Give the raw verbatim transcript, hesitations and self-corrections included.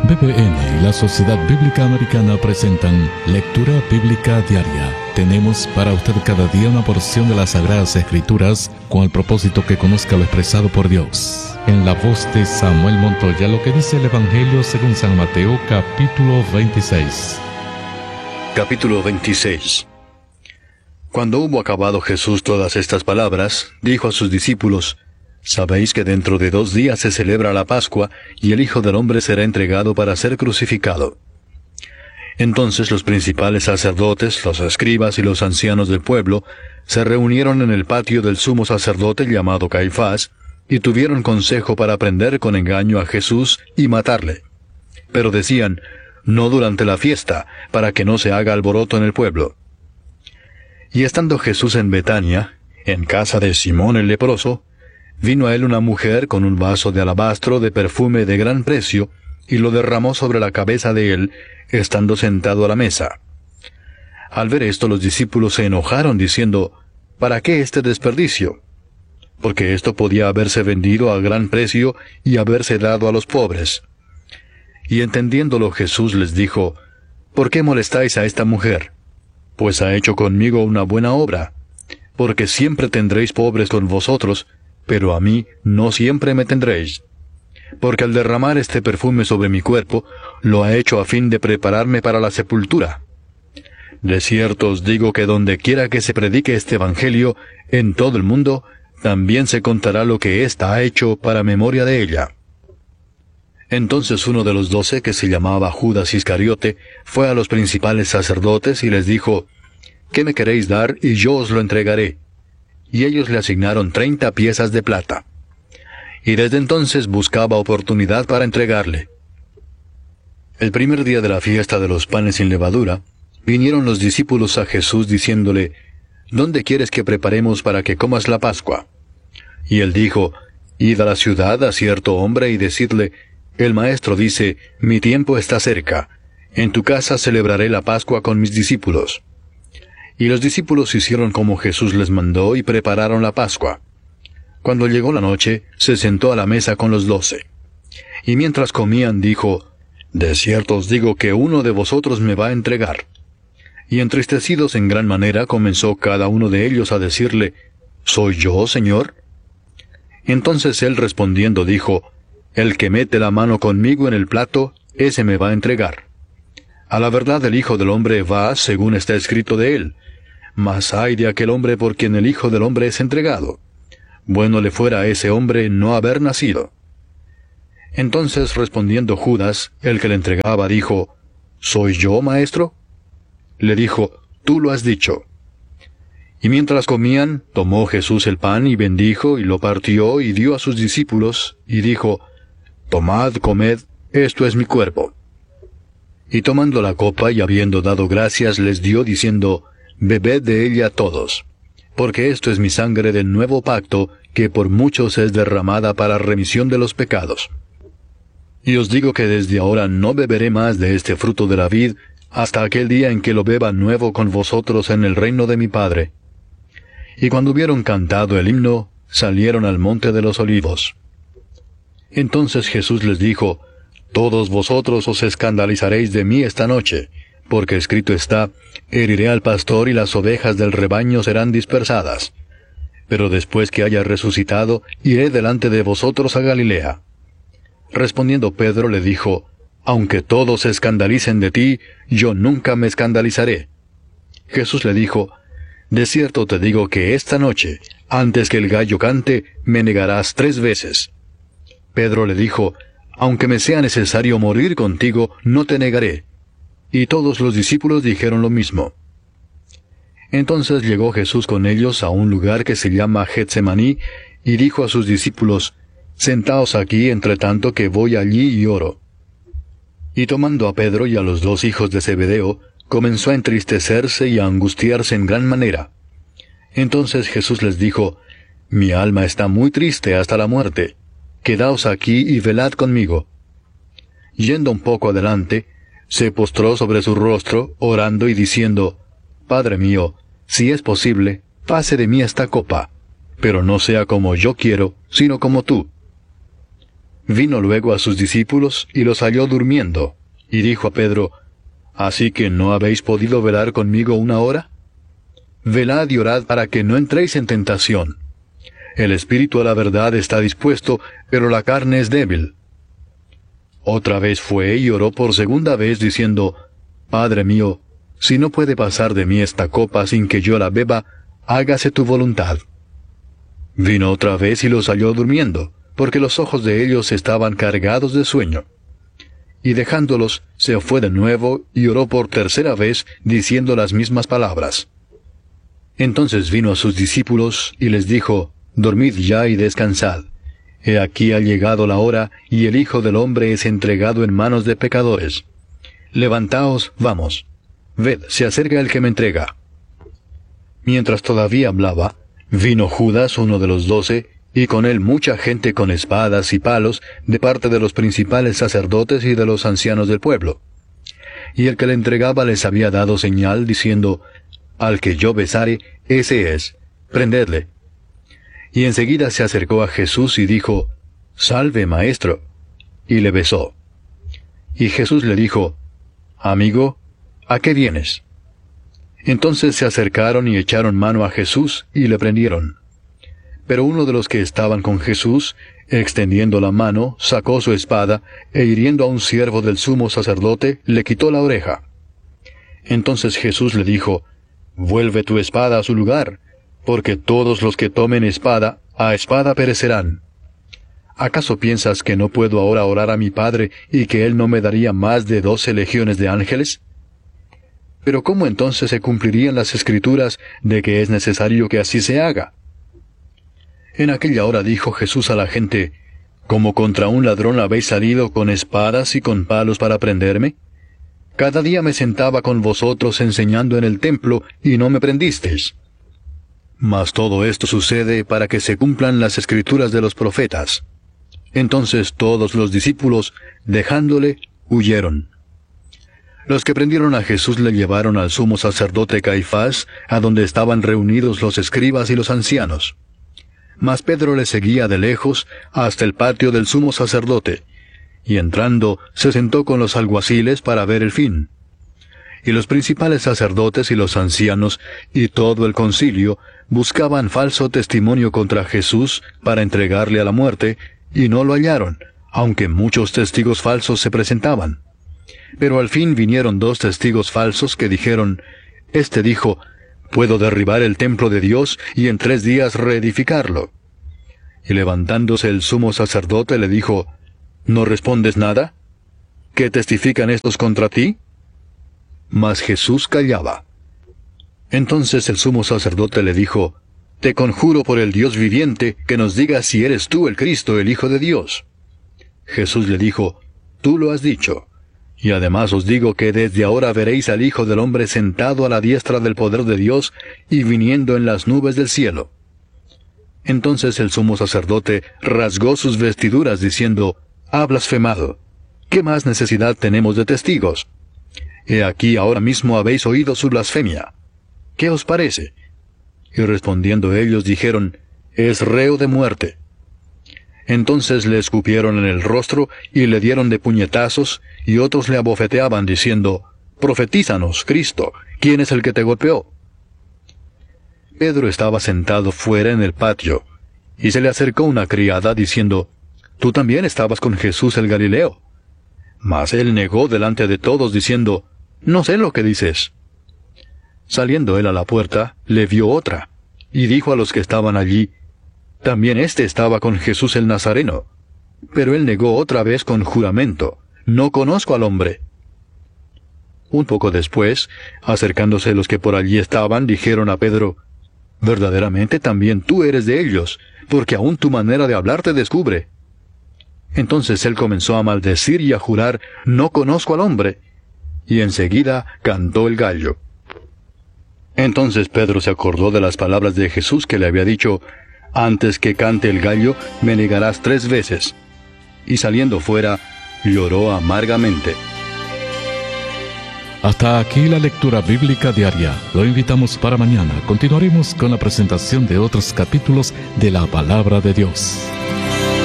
B B N y la Sociedad Bíblica Americana presentan Lectura Bíblica Diaria. Tenemos para usted cada día una porción de las Sagradas Escrituras con el propósito que conozca lo expresado por Dios. En la voz de Samuel Montoya, lo que dice el Evangelio según San Mateo, capítulo veintiséis. Capítulo veintiséis. Cuando hubo acabado Jesús todas estas palabras, dijo a sus discípulos: Sabéis que dentro de dos días se celebra la Pascua, y el Hijo del Hombre será entregado para ser crucificado. Entonces los principales sacerdotes, los escribas y los ancianos del pueblo se reunieron en el patio del sumo sacerdote llamado Caifás, y tuvieron consejo para prender con engaño a Jesús y matarle. Pero decían: no durante la fiesta, para que no se haga alboroto en el pueblo. Y estando Jesús en Betania, en casa de Simón el leproso, vino a él una mujer con un vaso de alabastro de perfume de gran precio, y lo derramó sobre la cabeza de él, estando sentado a la mesa. Al ver esto, los discípulos se enojaron, diciendo: ¿Para qué este desperdicio? Porque esto podía haberse vendido a gran precio y haberse dado a los pobres. Y entendiéndolo Jesús les dijo: ¿Por qué molestáis a esta mujer? Pues ha hecho conmigo una buena obra. Porque siempre tendréis pobres con vosotros, pero a mí no siempre me tendréis. Porque al derramar este perfume sobre mi cuerpo, lo ha hecho a fin de prepararme para la sepultura. De cierto os digo que donde quiera que se predique este Evangelio, en todo el mundo, también se contará lo que ésta ha hecho para memoria de ella. Entonces uno de los doce, que se llamaba Judas Iscariote, fue a los principales sacerdotes y les dijo: ¿Qué me queréis dar, y yo os lo entregaré? Y ellos le asignaron treinta piezas de plata. Y desde entonces buscaba oportunidad para entregarle. El primer día de la fiesta de los panes sin levadura, vinieron los discípulos a Jesús diciéndole: ¿Dónde quieres que preparemos para que comas la Pascua? Y él dijo: Id a la ciudad a cierto hombre y decidle: El maestro dice, mi tiempo está cerca. En tu casa celebraré la Pascua con mis discípulos. Y los discípulos hicieron como Jesús les mandó y prepararon la Pascua. Cuando llegó la noche, se sentó a la mesa con los doce. Y mientras comían dijo: De cierto os digo que uno de vosotros me va a entregar. Y entristecidos en gran manera comenzó cada uno de ellos a decirle: ¿Soy yo, Señor? Entonces él respondiendo dijo: El que mete la mano conmigo en el plato, ese me va a entregar. A la verdad el Hijo del Hombre va según está escrito de él. Mas ay de aquel hombre por quien el Hijo del Hombre es entregado. Bueno le fuera a ese hombre no haber nacido. Entonces respondiendo Judas, el que le entregaba, dijo: ¿Soy yo, maestro? Le dijo: Tú lo has dicho. Y mientras comían, tomó Jesús el pan y bendijo, y lo partió, y dio a sus discípulos, y dijo: Tomad, comed, esto es mi cuerpo. Y tomando la copa y habiendo dado gracias, les dio, diciendo: Bebed de ella todos, porque esto es mi sangre del nuevo pacto, que por muchos es derramada para remisión de los pecados. Y os digo que desde ahora no beberé más de este fruto de la vid, hasta aquel día en que lo beba nuevo con vosotros en el reino de mi Padre. Y cuando hubieron cantado el himno, salieron al monte de los olivos. Entonces Jesús les dijo: Todos vosotros os escandalizaréis de mí esta noche, porque escrito está: Heriré al pastor y las ovejas del rebaño serán dispersadas. Pero después que haya resucitado, iré delante de vosotros a Galilea. Respondiendo Pedro le dijo: Aunque todos se escandalicen de ti, yo nunca me escandalizaré. Jesús le dijo: De cierto te digo que esta noche, antes que el gallo cante, me negarás tres veces. Pedro le dijo: Aunque me sea necesario morir contigo, no te negaré. Y todos los discípulos dijeron lo mismo. Entonces llegó Jesús con ellos a un lugar que se llama Getsemaní, y dijo a sus discípulos: Sentaos aquí entre tanto que voy allí y oro. Y tomando a Pedro y a los dos hijos de Zebedeo, comenzó a entristecerse y a angustiarse en gran manera. Entonces Jesús les dijo: Mi alma está muy triste hasta la muerte. Quedaos aquí y velad conmigo. Yendo un poco adelante, se postró sobre su rostro, orando y diciendo: Padre mío, si es posible, pase de mí esta copa, pero no sea como yo quiero, sino como tú. Vino luego a sus discípulos y los halló durmiendo, y dijo a Pedro, ¿Así que no habéis podido velar conmigo una hora? Velad y orad para que no entréis en tentación. El espíritu a la verdad está dispuesto, pero la carne es débil. Otra vez fue y oró por segunda vez, diciendo, Padre mío, si no puede pasar de mí esta copa sin que yo la beba, hágase tu voluntad. Vino otra vez y los halló durmiendo, porque los ojos de ellos estaban cargados de sueño. Y dejándolos, se fue de nuevo y oró por tercera vez, diciendo las mismas palabras. Entonces vino a sus discípulos y les dijo, Dormid ya y descansad. He aquí ha llegado la hora, y el Hijo del Hombre es entregado en manos de pecadores. Levantaos, vamos. Ved, se acerca el que me entrega. Mientras todavía hablaba, vino Judas, uno de los doce, y con él mucha gente con espadas y palos, de parte de los principales sacerdotes y de los ancianos del pueblo. Y el que le entregaba les había dado señal, diciendo, Al que yo besare, ese es, prendedle. Y enseguida se acercó a Jesús y dijo, Salve, maestro, y le besó. Y Jesús le dijo, Amigo, ¿a qué vienes? Entonces se acercaron y echaron mano a Jesús y le prendieron. Pero uno de los que estaban con Jesús, extendiendo la mano, sacó su espada, e hiriendo a un siervo del sumo sacerdote, le quitó la oreja. Entonces Jesús le dijo, Vuelve tu espada a su lugar, porque todos los que tomen espada, a espada perecerán. ¿Acaso piensas que no puedo ahora orar a mi Padre, y que Él no me daría más de doce legiones de ángeles? Pero ¿cómo entonces se cumplirían las Escrituras de que es necesario que así se haga? En aquella hora dijo Jesús a la gente, ¿Como contra un ladrón habéis salido con espadas y con palos para prenderme? Cada día me sentaba con vosotros enseñando en el templo, y no me prendisteis. Mas todo esto sucede para que se cumplan las Escrituras de los profetas. Entonces todos los discípulos, dejándole, huyeron. Los que prendieron a Jesús le llevaron al sumo sacerdote Caifás, a donde estaban reunidos los escribas y los ancianos. Mas Pedro le seguía de lejos hasta el patio del sumo sacerdote, y entrando se sentó con los alguaciles para ver el fin. Y los principales sacerdotes y los ancianos y todo el concilio buscaban falso testimonio contra Jesús para entregarle a la muerte, y no lo hallaron, aunque muchos testigos falsos se presentaban. Pero al fin vinieron dos testigos falsos que dijeron, Este dijo, Puedo derribar el templo de Dios y en tres días reedificarlo. Y levantándose el sumo sacerdote le dijo, ¿No respondes nada? ¿Qué testifican estos contra ti? Mas Jesús callaba. Entonces el sumo sacerdote le dijo, Te conjuro por el Dios viviente, que nos digas si eres tú el Cristo, el Hijo de Dios. Jesús le dijo, Tú lo has dicho. Y además os digo que desde ahora veréis al Hijo del Hombre sentado a la diestra del poder de Dios, y viniendo en las nubes del cielo. Entonces el sumo sacerdote rasgó sus vestiduras, diciendo, Ha blasfemado. ¿Qué más necesidad tenemos de testigos? He aquí ahora mismo habéis oído su blasfemia. ¿Qué os parece? Y respondiendo ellos dijeron, Es reo de muerte. Entonces le escupieron en el rostro y le dieron de puñetazos, y otros le abofeteaban diciendo, Profetízanos, Cristo, ¿quién es el que te golpeó? Pedro estaba sentado fuera en el patio, y se le acercó una criada diciendo, Tú también estabas con Jesús el Galileo. Mas él negó delante de todos diciendo, No sé lo que dices. Saliendo él a la puerta, le vio otra, y dijo a los que estaban allí, También éste estaba con Jesús el Nazareno. Pero él negó otra vez con juramento, No conozco al hombre. Un poco después, acercándose los que por allí estaban, dijeron a Pedro, Verdaderamente también tú eres de ellos, porque aún tu manera de hablar te descubre. Entonces él comenzó a maldecir y a jurar, No conozco al hombre. Y enseguida cantó el gallo. Entonces Pedro se acordó de las palabras de Jesús que le había dicho, Antes que cante el gallo, me negarás tres veces. Y saliendo fuera, lloró amargamente. Hasta aquí la lectura bíblica diaria. Lo invitamos para mañana. Continuaremos con la presentación de otros capítulos de la Palabra de Dios.